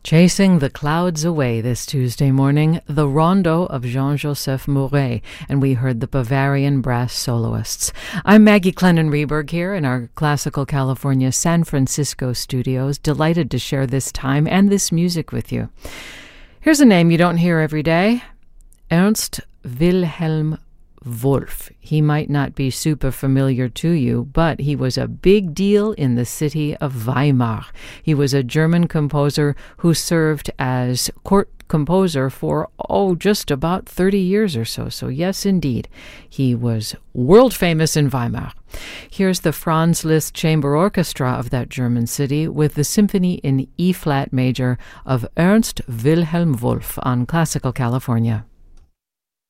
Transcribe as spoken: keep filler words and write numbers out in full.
Chasing the Clouds Away this Tuesday morning, the Rondo of Jean-Joseph Mouret, and we heard the Bavarian Brass Soloists. I'm Maggie Clennon-Reberg here in our Classical California San Francisco studios, delighted to share this time and this music with you. Here's a name you don't hear every day, Ernst Wilhelm Wolf. He might not be super familiar to you, but he was a big deal in the city of Weimar. He was a German composer who served as court composer for, oh, just about thirty years or so. So yes, indeed, he was world famous in Weimar. Here's the Franz Liszt Chamber Orchestra of that German city with the symphony in E-flat major of Ernst Wilhelm Wolf on Classical California.